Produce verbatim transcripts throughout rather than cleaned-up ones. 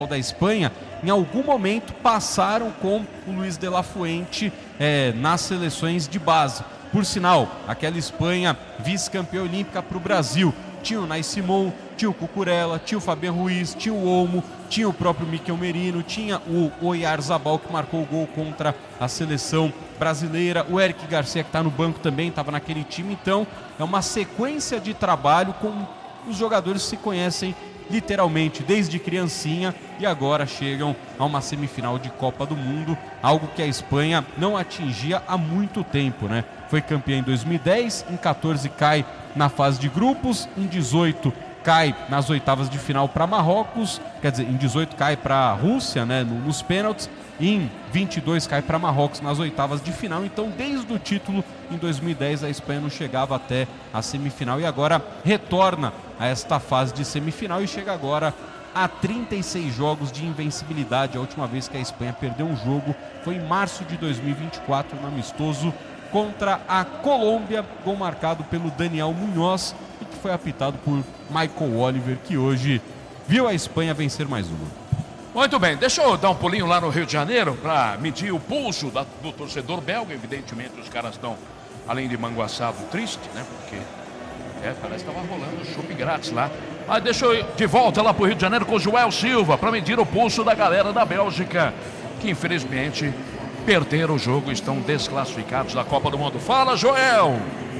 da Espanha, em algum momento passaram com o Luis de la Fuente é, nas seleções de base. Por sinal, aquela Espanha vice-campeã olímpica para o Brasil. Tinha o Nai Simon, tinha o Cucurella, tinha o Fabián Ruiz, tinha o Olmo, tinha o próprio Mikel Merino, tinha o Oyarzabal, que marcou o gol contra a seleção brasileira, o Eric Garcia, que está no banco também, estava naquele time. Então é uma sequência de trabalho com os jogadores que se conhecem literalmente desde criancinha e agora chegam a uma semifinal de Copa do Mundo, algo que a Espanha não atingia há muito tempo, né? Foi campeã em dois mil e dez, em catorze cai na fase de grupos, em dezoito cai nas oitavas de final para Marrocos, quer dizer, em dezoito cai para a Rússia, né, nos pênaltis, e em vinte e dois cai para Marrocos nas oitavas de final. Então, desde o título em dois mil e dez, a Espanha não chegava até a semifinal e agora retorna a esta fase de semifinal e chega agora a trinta e seis jogos de invencibilidade. A última vez que a Espanha perdeu um jogo foi em março de dois mil e vinte e quatro, no amistoso contra a Colômbia, gol marcado pelo Daniel Muñoz e que foi apitado por Michael Oliver, que hoje viu a Espanha vencer mais uma. Muito bem, deixa eu dar um pulinho lá no Rio de Janeiro para medir o pulso da, do torcedor belga. Evidentemente os caras estão, além de manguaçado, triste, né? Porque é, parece que estava rolando chopp grátis lá. Mas deixa eu ir de volta lá para o Rio de Janeiro com o Joel Silva para medir o pulso da galera da Bélgica, que infelizmente perderam o jogo e estão desclassificados da Copa do Mundo. Fala, Joel!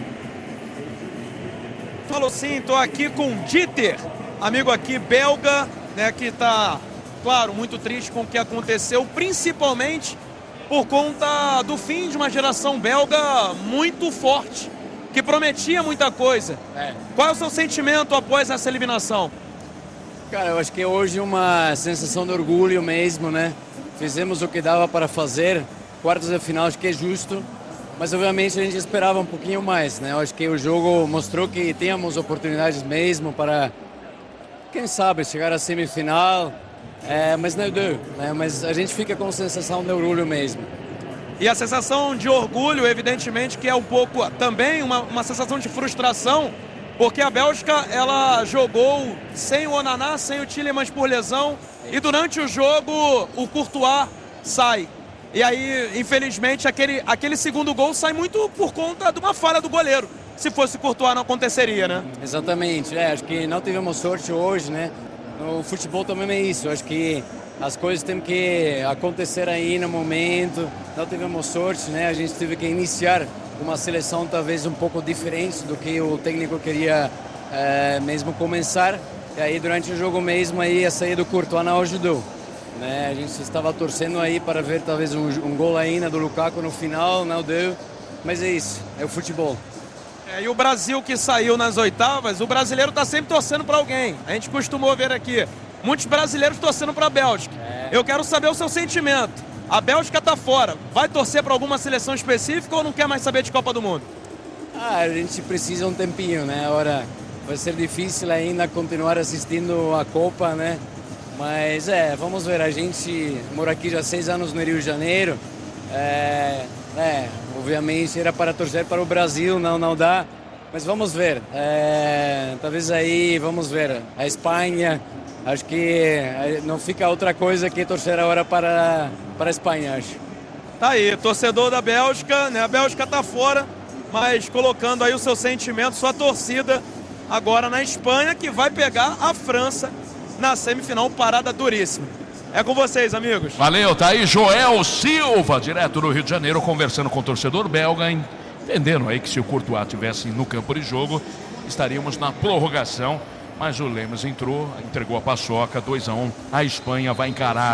Falou sim, estou aqui com o Dieter, amigo aqui belga, né, que está, claro, muito triste com o que aconteceu, principalmente por conta do fim de uma geração belga muito forte, que prometia muita coisa. É. Qual é o seu sentimento após essa eliminação? Cara, eu acho que hoje uma sensação de orgulho mesmo, né? Fizemos o que dava para fazer, quartos de final acho que é justo, mas obviamente a gente esperava um pouquinho mais, né? Eu acho que o jogo mostrou que tínhamos oportunidades mesmo para, quem sabe, chegar à semifinal, é, mas não deu, né? Mas a gente fica com sensação de orgulho mesmo. E a sensação de orgulho, evidentemente, que é um pouco também uma, uma sensação de frustração, porque a Bélgica, ela jogou sem o Onaná, sem o Tielemans por lesão, e durante o jogo o Courtois sai. E aí, infelizmente, aquele, aquele segundo gol sai muito por conta de uma falha do goleiro. Se fosse Courtois não aconteceria, né? Exatamente, é, acho que não tivemos sorte hoje, né? No futebol também é isso, acho que as coisas têm que acontecer aí no momento, não tivemos sorte, né? A gente teve que iniciar uma seleção talvez um pouco diferente do que o técnico queria é, mesmo começar. E aí durante o jogo mesmo aí a saída do Courtois não ajudou, né? A gente estava torcendo aí para ver talvez um, um gol ainda do Lukaku no final, não deu, mas é isso, é o futebol. É, e o Brasil que saiu nas oitavas, o brasileiro está sempre torcendo para alguém. A gente costumou ver aqui muitos brasileiros torcendo para a Bélgica. É. Eu quero saber o seu sentimento. A Bélgica está fora, vai torcer para alguma seleção específica ou não quer mais saber de Copa do Mundo? Ah, a gente precisa um tempinho, né? Agora vai ser difícil ainda continuar assistindo a Copa, né? Mas é, vamos ver, a gente mora aqui já há seis anos no Rio de Janeiro. É, é, obviamente era para torcer para o Brasil, não, não dá. Mas vamos ver, é, talvez aí, vamos ver, a Espanha, acho que não fica outra coisa que torcer agora para, para a Espanha, acho. Tá aí, torcedor da Bélgica, né? A Bélgica tá fora, mas colocando aí o seu sentimento, sua torcida agora na Espanha, que vai pegar a França na semifinal, parada duríssima. É com vocês, amigos. Valeu, tá aí Joel Silva, direto do Rio de Janeiro, conversando com o torcedor belga, entendendo aí que se o Courtois estivesse no campo de jogo, estaríamos na prorrogação, mas o Lemos entrou, entregou a paçoca, dois a um, a Espanha vai encarar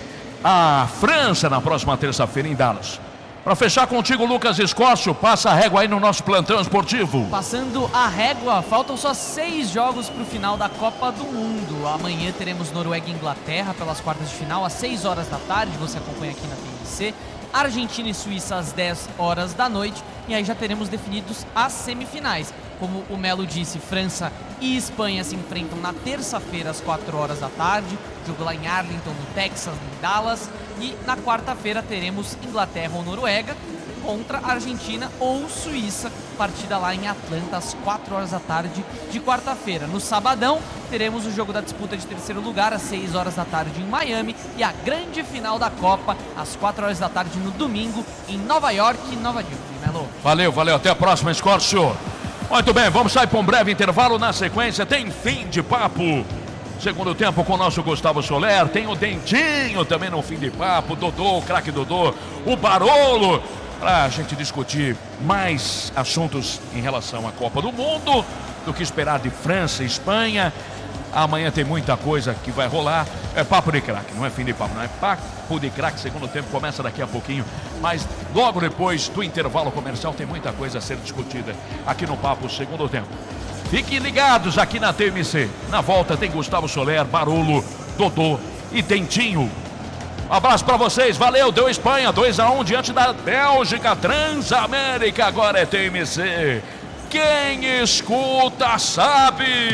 a França na próxima terça-feira em Dallas. Para fechar contigo, Lucas Escócio, passa a régua aí no nosso plantão esportivo. Passando a régua, faltam só seis jogos para o final da Copa do Mundo. Amanhã teremos Noruega e Inglaterra pelas quartas de final, às seis horas da tarde, você acompanha aqui na T N C. Argentina e Suíça às dez horas da noite. E aí já teremos definidos as semifinais. Como o Melo disse, França e Espanha se enfrentam na terça-feira às quatro horas da tarde. Jogo lá em Arlington, no Texas, em Dallas. E na quarta-feira teremos Inglaterra ou Noruega, com contra a Argentina ou Suíça, partida lá em Atlanta às quatro horas da tarde de quarta-feira. No sabadão, teremos o jogo da disputa de terceiro lugar às seis horas da tarde em Miami e a grande final da Copa às quatro horas da tarde no domingo em Nova York e Nova York. Melo. Valeu, valeu. Até a próxima, Escórcio. Muito bem, vamos sair para um breve intervalo. Na sequência tem fim de papo. Segundo tempo com o nosso Gustavo Soler. Tem o Dentinho também no fim de papo. Dodô, o craque Dodô. O Barolo. Para a gente discutir mais assuntos em relação à Copa do Mundo. Do que esperar de França e Espanha. Amanhã tem muita coisa que vai rolar. É papo de craque, não é fim de papo, não é papo de craque. Segundo tempo começa daqui a pouquinho. Mas logo depois do intervalo comercial tem muita coisa a ser discutida aqui no Papo Segundo Tempo. Fiquem ligados aqui na T M C. Na volta tem Gustavo Soler, Barolo, Dodô e Dentinho. Um abraço para vocês, valeu, deu Espanha, dois a um diante da Bélgica, Transamérica, agora é T M C. Quem escuta sabe.